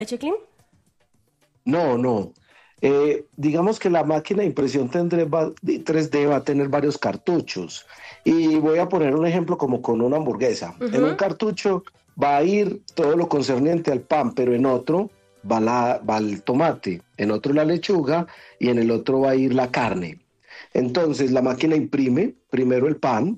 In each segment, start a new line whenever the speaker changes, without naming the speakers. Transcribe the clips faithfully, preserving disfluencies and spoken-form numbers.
Echeclim?
No, no. Eh, digamos que la máquina de impresión tres D va a tener varios cartuchos. Y voy a poner un ejemplo como con una hamburguesa. Uh-huh. En un cartucho va a ir todo lo concerniente al pan, pero en otro va, la, va el tomate, en otro la lechuga y en el otro va a ir la carne. Entonces la máquina imprime primero el pan,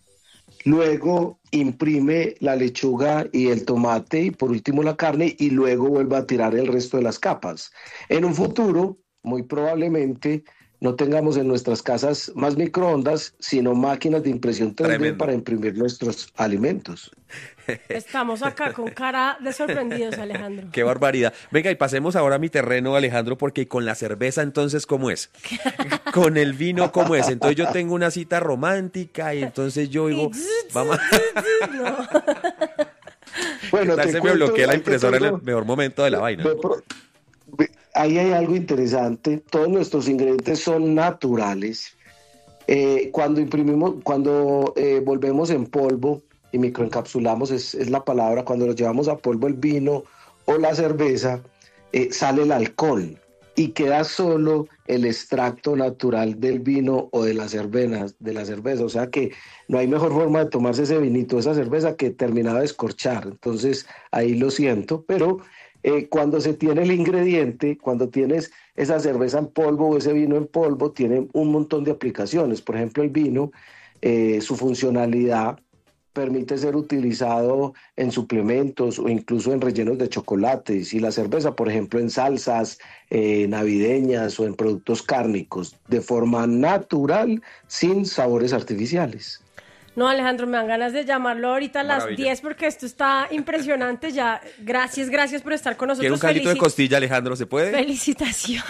luego imprime la lechuga y el tomate y por último la carne y luego vuelve a tirar el resto de las capas. En un futuro, muy probablemente, no tengamos en nuestras casas más microondas, sino máquinas de impresión tres D Tremendo. Para imprimir nuestros alimentos.
Estamos acá con cara de sorprendidos, Alejandro.
Qué barbaridad. Venga, y pasemos ahora a mi terreno, Alejandro, porque con la cerveza, entonces, ¿cómo es? Con el vino, ¿cómo es? Entonces yo tengo una cita romántica y entonces yo digo, vamos.
No.
Bueno,
te
te
se
cuento,
me bloquea la impresora
tengo,
en el mejor momento de la vaina.
Ahí hay algo interesante. Todos nuestros ingredientes son naturales. Eh, cuando imprimimos, cuando eh, volvemos en polvo y microencapsulamos, es, es la palabra, cuando lo llevamos a polvo el vino o la cerveza, eh, sale el alcohol y queda solo el extracto natural del vino o de la cerveza, de la cerveza. O sea que no hay mejor forma de tomarse ese vinito, esa cerveza, que terminada de escorchar. Entonces ahí lo siento, pero eh, cuando se tiene el ingrediente, cuando tienes esa cerveza en polvo o ese vino en polvo, tiene un montón de aplicaciones. Por ejemplo, el vino, eh, su funcionalidad permite ser utilizado en suplementos o incluso en rellenos de chocolates, y la cerveza, por ejemplo, en salsas eh, navideñas o en productos cárnicos, de forma natural, sin sabores artificiales.
No, Alejandro, me dan ganas de llamarlo ahorita a las Maravilla. diez porque esto está impresionante ya. Gracias, gracias por estar con nosotros.
¿Quiere un caldito Felici- de costilla, Alejandro? ¿Se puede?
Felicitaciones.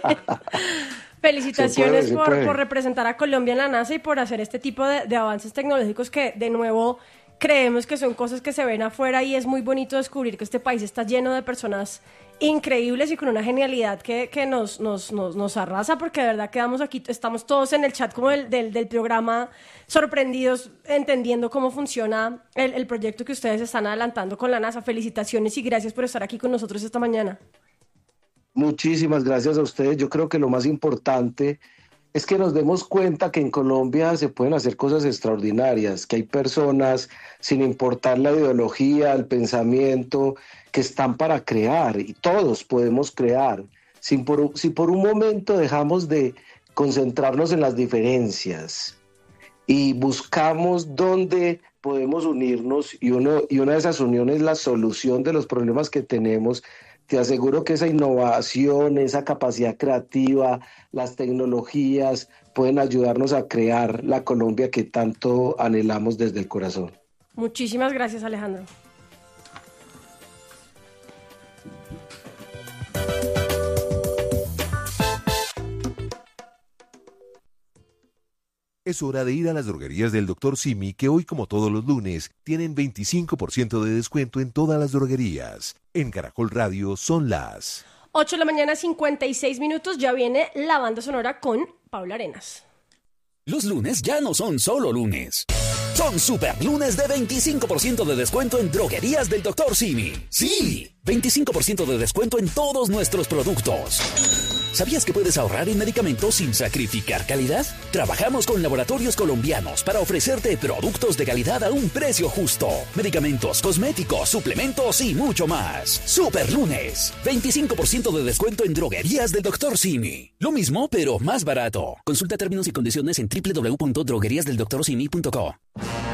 Felicitaciones se puede, se por, por representar a Colombia en la NASA y por hacer este tipo de, de avances tecnológicos que, de nuevo, creemos que son cosas que se ven afuera, y es muy bonito descubrir que este país está lleno de personas increíbles y con una genialidad que, que nos, nos, nos, nos arrasa, porque de verdad quedamos aquí, estamos todos en el chat como del, del, del programa sorprendidos, entendiendo cómo funciona el, el proyecto que ustedes están adelantando con la NASA. Felicitaciones y gracias por estar aquí con nosotros esta mañana.
Muchísimas gracias a ustedes. Yo creo que lo más importante es que nos demos cuenta que en Colombia se pueden hacer cosas extraordinarias, que hay personas, sin importar la ideología, el pensamiento, que están para crear, y todos podemos crear. Si por, si por un momento dejamos de concentrarnos en las diferencias y buscamos dónde podemos unirnos, y, uno, y una de esas uniones es la solución de los problemas que tenemos, te aseguro que esa innovación, esa capacidad creativa, las tecnologías pueden ayudarnos a crear la Colombia que tanto anhelamos desde el corazón.
Muchísimas gracias, Alejandro.
Es hora de ir a las droguerías del doctor Simi, que hoy, como todos los lunes, tienen veinticinco por ciento de descuento en todas las droguerías. En Caracol Radio son las
ocho de la mañana, cincuenta y seis minutos. Ya viene la banda sonora con Paula Arenas.
Los lunes ya no son solo lunes. Son super lunes de veinticinco por ciento de descuento en droguerías del doctor Simi. ¡Sí! veinticinco por ciento de descuento en todos nuestros productos. ¿Sabías que puedes ahorrar en medicamentos sin sacrificar calidad? Trabajamos con laboratorios colombianos para ofrecerte productos de calidad a un precio justo. Medicamentos, cosméticos, suplementos y mucho más. Super lunes. veinticinco por ciento de descuento en droguerías del doctor Simi. Lo mismo, pero más barato. Consulta términos y condiciones en doble u doble u doble u punto droguerías del doctor simi punto co.